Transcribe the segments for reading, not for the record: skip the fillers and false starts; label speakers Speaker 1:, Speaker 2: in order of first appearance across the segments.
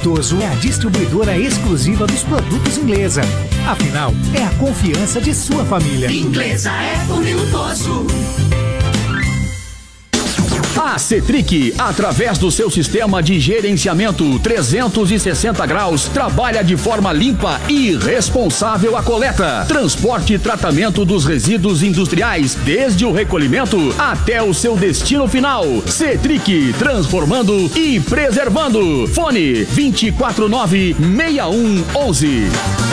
Speaker 1: Toso é a distribuidora exclusiva dos produtos Inglesa. Afinal, é a confiança de sua família.
Speaker 2: Inglesa é Fomil Toso.
Speaker 3: A Cetric, através do seu sistema de gerenciamento 360 graus, trabalha de forma limpa e responsável a coleta, transporte e tratamento dos resíduos industriais, desde o recolhimento até o seu destino final. Cetric, transformando e preservando. Fone 249-6111.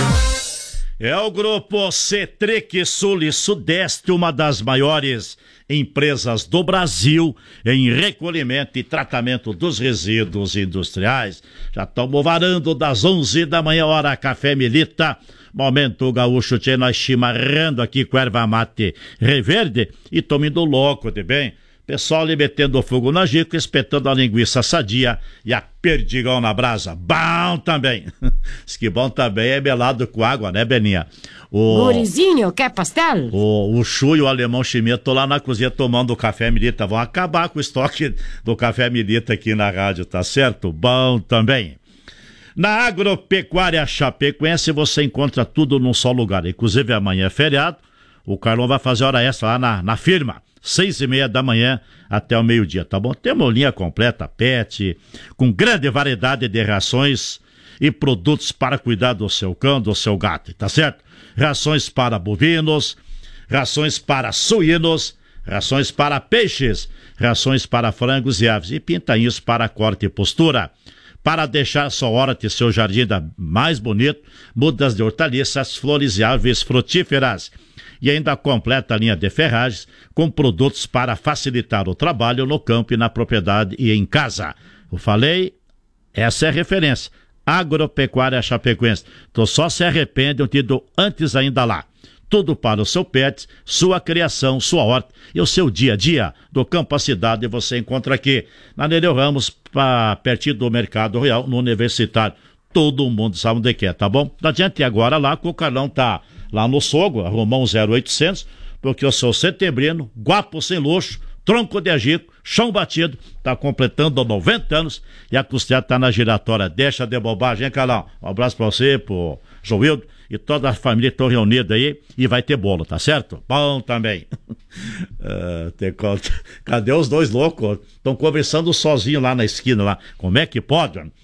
Speaker 4: É o grupo Cetric Sul e Sudeste, uma das maiores empresas do Brasil em recolhimento e tratamento dos resíduos industriais. Já estamos varando das 11 da manhã, hora Café Milita. Momento gaúcho, tchê, nós chimarrando aqui com erva mate reverde e tomando louco de bem. Pessoal ali metendo fogo na jica, espetando a linguiça sadia e a perdigão na brasa. Bom também. Diz que bom também é melado com água, né, Beninha?
Speaker 5: Gurizinho, quer pastel?
Speaker 4: O Chu e o alemão Chimia estão lá na cozinha tomando o café Milita. Vão acabar com o estoque do café Milita aqui na rádio, tá certo? Bom também. Na Agropecuária Chapecoense você encontra tudo num só lugar. Inclusive amanhã é feriado. O Carlão vai fazer hora extra lá na firma. 6:30 da manhã até o meio-dia, tá bom? Tem uma linha completa, pet, com grande variedade de rações e produtos para cuidar do seu cão, do seu gato, tá certo? Rações para bovinos, rações para suínos, rações para peixes, rações para frangos e aves e pintainhos para corte e postura. Para deixar sua horta e seu jardim ainda mais bonito, mudas de hortaliças, flores e árvores frutíferas. E ainda completa a linha de ferragens com produtos para facilitar o trabalho no campo e na propriedade e em casa. Eu falei, essa é a referência. Agropecuária Chapecoense. Então só se arrepende de ter ido antes ainda lá. Tudo para o seu pet, sua criação, sua horta e o seu dia a dia. Do campo à cidade você encontra aqui. Na Nereu Ramos, pertinho do Mercado Royal, no Universitário. Todo mundo sabe onde é, tá bom? Da gente agora lá, que o Carlão tá lá no Sogo, arrumou um 0800, porque eu sou setembrino, guapo sem luxo, tronco de agico, chão batido, tá completando 90 anos e a costela tá na giratória. Deixa de bobagem, hein, Carlão? Um abraço pra você, pro Joildo e toda a família estão reunida aí e vai ter bolo, tá certo? Bom também. Cadê os dois loucos? Estão conversando sozinho lá na esquina lá. Como é que pode?